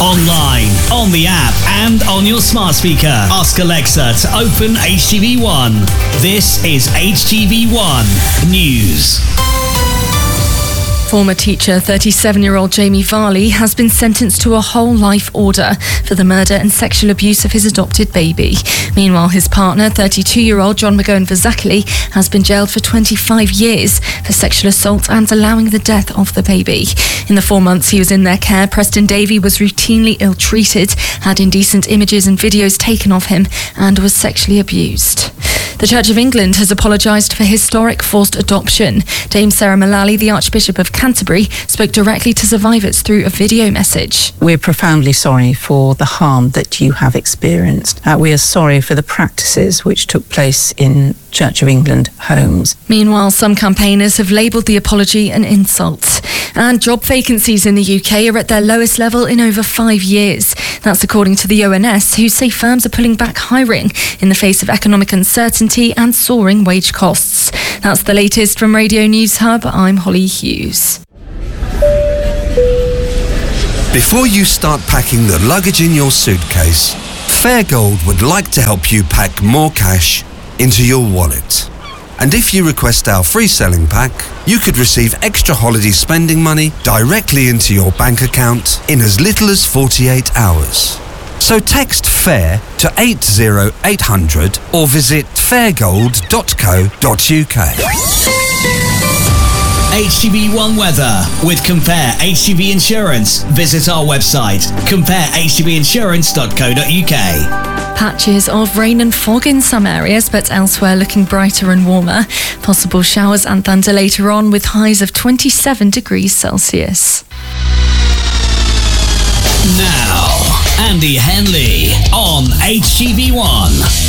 Online, on the app, and on your smart speaker. Ask Alexa to open HTV1. This is HTV1 News. Former teacher 37-year-old Jamie Varley has been sentenced to a whole life order for the murder and sexual abuse of his adopted baby. Meanwhile, his partner, 32-year-old John McGowan Verzakely, has been jailed for 25 years for sexual assault and allowing the death of the baby. In the 4 months he was in their care, Preston Davey was routinely ill-treated, had indecent images and videos taken of him, and was sexually abused. The Church of England has apologised for historic forced adoption. Dame Sarah Mullally, the Archbishop of Canterbury, spoke directly to survivors through a video message. We're profoundly sorry for the harm that you have experienced. We are sorry for the practices which took place in Church of England homes. Meanwhile, some campaigners have labelled the apology an insult. And job vacancies in the UK are at their lowest level in over 5 years. That's according to the ONS, who say firms are pulling back hiring in the face of economic uncertainty and soaring wage costs. That's the latest from Radio News Hub. I'm Holly Hughes. Before you start packing the luggage in your suitcase, Fairgold would like to help you pack more cash into your wallet. And if you request our free selling pack, you could receive extra holiday spending money directly into your bank account in as little as 48 hours. So text FAIR to 80800 or visit fairgold.co.uk. HTV1 weather with Compare HTV Insurance. Visit our website, comparehtvinsurance.co.uk. Patches of rain and fog in some areas, but elsewhere looking brighter and warmer. Possible showers and thunder later on with highs of 27 degrees Celsius. Now, Andy Henley on HTV1.